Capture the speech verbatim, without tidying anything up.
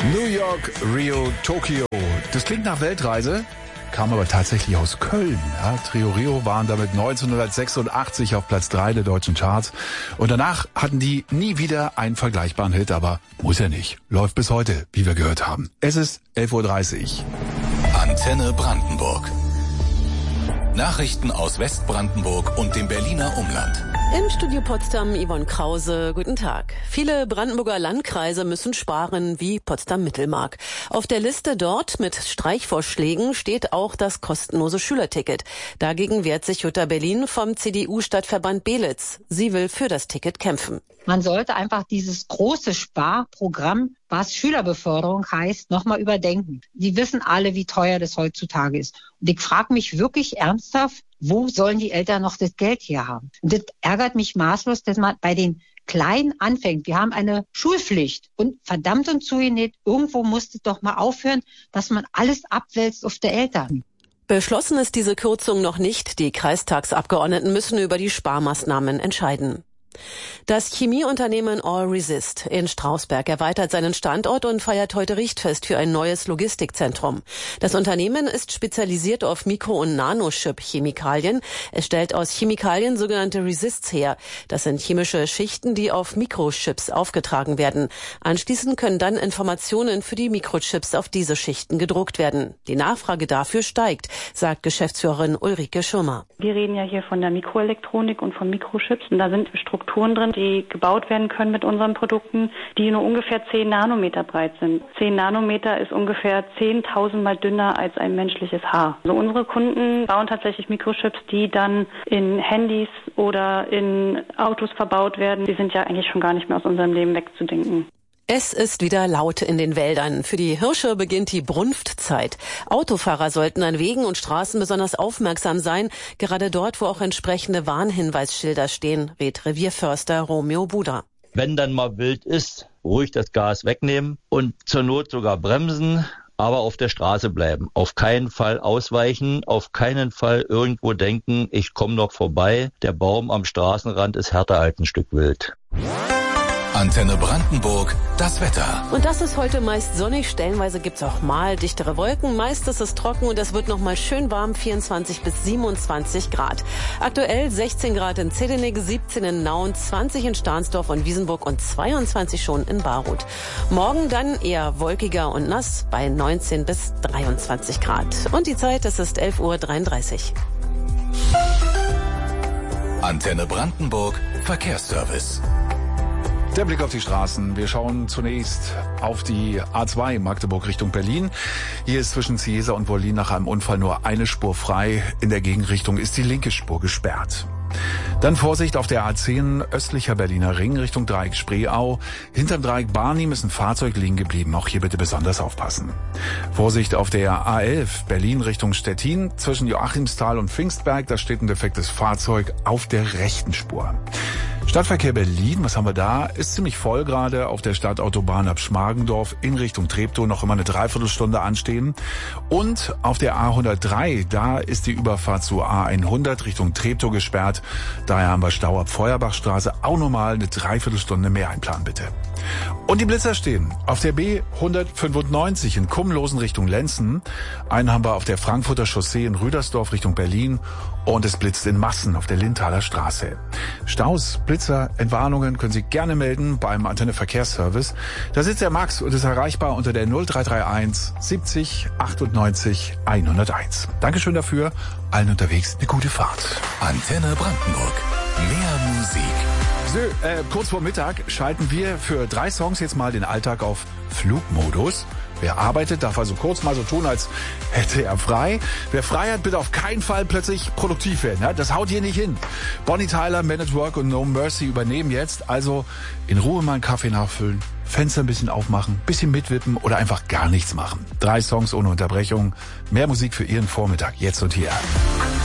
New York, Rio, Tokio. Das klingt nach Weltreise, kam aber tatsächlich aus Köln. Ja, Trio Rio waren damit neunzehnhundertsechsundachtzig auf Platz drei der deutschen Charts. Und danach hatten die nie wieder einen vergleichbaren Hit, aber muss ja nicht. Läuft bis heute, wie wir gehört haben. Es ist elf Uhr dreißig. Antenne Brandenburg. Nachrichten aus Westbrandenburg und dem Berliner Umland. Im Studio Potsdam Yvonne Krause, guten Tag. Viele Brandenburger Landkreise müssen sparen, wie Potsdam-Mittelmark. Auf der Liste dort mit Streichvorschlägen steht auch das kostenlose Schülerticket. Dagegen wehrt sich Jutta Berlin vom C D U-Stadtverband Belitz. Sie will für das Ticket kämpfen. Man sollte einfach dieses große Sparprogramm, was Schülerbeförderung heißt, nochmal überdenken. Sie wissen alle, wie teuer das heutzutage ist. Und ich frage mich wirklich ernsthaft, wo sollen die Eltern noch das Geld her haben? Und das ärgert mich maßlos, dass man bei den Kleinen anfängt. Wir haben eine Schulpflicht und verdammt und zugenäht, irgendwo muss es doch mal aufhören, dass man alles abwälzt auf die Eltern. Beschlossen ist diese Kürzung noch nicht. Die Kreistagsabgeordneten müssen über die Sparmaßnahmen entscheiden. Das Chemieunternehmen All Resist in Strausberg erweitert seinen Standort und feiert heute Richtfest für ein neues Logistikzentrum. Das Unternehmen ist spezialisiert auf Mikro- und Nanochip-Chemikalien. Es stellt aus Chemikalien sogenannte Resists her. Das sind chemische Schichten, die auf Mikrochips aufgetragen werden. Anschließend können dann Informationen für die Mikrochips auf diese Schichten gedruckt werden. Die Nachfrage dafür steigt, sagt Geschäftsführerin Ulrike Schirmer. Wir reden ja hier von der Mikroelektronik und von Mikrochips. Und da sind Strukturen drin, die gebaut werden können mit unseren Produkten, die nur ungefähr zehn Nanometer breit sind. zehn Nanometer ist ungefähr zehntausend Mal dünner als ein menschliches Haar. Also unsere Kunden bauen tatsächlich Mikrochips, die dann in Handys oder in Autos verbaut werden. Die sind ja eigentlich schon gar nicht mehr aus unserem Leben wegzudenken. Es ist wieder laut in den Wäldern. Für die Hirsche beginnt die Brunftzeit. Autofahrer sollten an Wegen und Straßen besonders aufmerksam sein, gerade dort, wo auch entsprechende Warnhinweisschilder stehen, rät Revierförster Romeo Buda. Wenn dann mal wild ist, ruhig das Gas wegnehmen und zur Not sogar bremsen, aber auf der Straße bleiben. Auf keinen Fall ausweichen, auf keinen Fall irgendwo denken, ich komme noch vorbei. Der Baum am Straßenrand ist härter als ein Stück Wild. Antenne Brandenburg, das Wetter. Und das ist heute meist sonnig, stellenweise gibt's auch mal dichtere Wolken, meist ist es trocken und es wird noch mal schön warm, vierundzwanzig bis siebenundzwanzig Grad. Aktuell sechzehn Grad in Zedenick, siebzehn in Nauen, zwanzig in Stahnsdorf und Wiesenburg und zweiundzwanzig schon in Baruth. Morgen dann eher wolkiger und nass bei neunzehn bis dreiundzwanzig Grad. Und die Zeit, es ist elf Uhr dreiunddreißig. Antenne Brandenburg, Verkehrsservice. Der Blick auf die Straßen. Wir schauen zunächst auf die A zwei Magdeburg Richtung Berlin. Hier ist zwischen Ciesa und Wollin nach einem Unfall nur eine Spur frei. In der Gegenrichtung ist die linke Spur gesperrt. Dann Vorsicht auf der A zehn östlicher Berliner Ring Richtung Dreieck Spreeau. Hinterm Dreieck Barnim ist ein Fahrzeug liegen geblieben. Auch hier bitte besonders aufpassen. Vorsicht auf der A elf Berlin Richtung Stettin zwischen Joachimsthal und Pfingstberg. Da steht ein defektes Fahrzeug auf der rechten Spur. Stadtverkehr Berlin, was haben wir da? Ist ziemlich voll gerade auf der Stadtautobahn ab Schmargendorf in Richtung Treptow, noch immer eine Dreiviertelstunde anstehen. Und auf der A hundertdrei, da ist die Überfahrt zur A hundert Richtung Treptow gesperrt. Daher haben wir Stau ab Feuerbachstraße, auch nochmal eine Dreiviertelstunde mehr einplanen bitte. Und die Blitzer stehen auf der B hundertfünfundneunzig in Kumlosen Richtung Lenzen. Einen haben wir auf der Frankfurter Chaussee in Rüdersdorf Richtung Berlin. Und es blitzt in Massen auf der Lindthaler Straße. Staus, Blitzer, Entwarnungen können Sie gerne melden beim Antenne Verkehrsservice. Da sitzt der Max und ist erreichbar unter der null drei drei eins siebzig achtundneunzig hunderteins. Dankeschön dafür. Allen unterwegs eine gute Fahrt. Antenne Brandenburg. Mehr Musik. So, äh, kurz vor Mittag schalten wir für drei Songs jetzt mal den Alltag auf Flugmodus. Wer arbeitet, darf also kurz mal so tun, als hätte er frei. Wer frei hat, bitte auf keinen Fall plötzlich produktiv werden. Ja? Das haut hier nicht hin. Bonnie Tyler, Man at Work und No Mercy übernehmen jetzt. Also in Ruhe mal einen Kaffee nachfüllen, Fenster ein bisschen aufmachen, bisschen mitwippen oder einfach gar nichts machen. Drei Songs ohne Unterbrechung. Mehr Musik für Ihren Vormittag. Jetzt und hier.